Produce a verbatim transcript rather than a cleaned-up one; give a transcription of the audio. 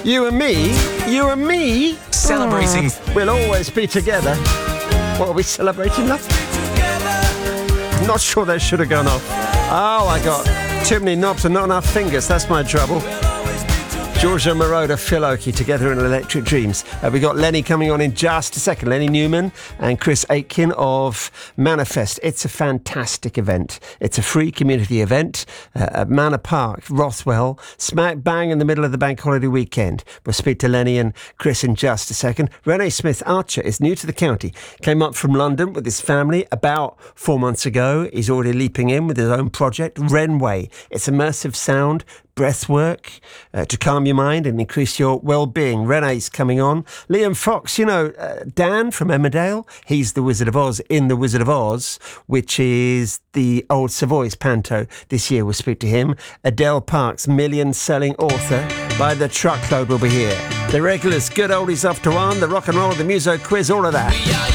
You and me, you and me, Celebrating. Oh, we'll always be together. What are we celebrating, love? I'm not sure that should have gone off. Oh, I got too many knobs and not enough fingers. That's my trouble. Giorgio Moroder, Phil Oakey, together in Electric Dreams. Uh, we got Lenny coming on in just a second. Lenny Newman and Chris Aitken of Manifest. It's a fantastic event. It's a free community event uh, at Manor Park, Rothwell, smack bang in the middle of the bank holiday weekend. We'll speak to Lenny and Chris in just a second. Renee Smith Archer is new to the county. Came up from London with his family about four months ago. He's already leaping in with his own project, Renway. It's immersive sound, breath work uh, to calm your mind and increase your well-being. Renee's coming on. Liam Fox, you know, uh, Dan from Emmerdale, he's the Wizard of Oz in The Wizard of Oz, which is the Old Savoy's panto. This year we'll speak to him. Adele Parks, million-selling author by the truckload, will be here. The regulars, good oldies after one, the rock and roll, the muso quiz, all of that.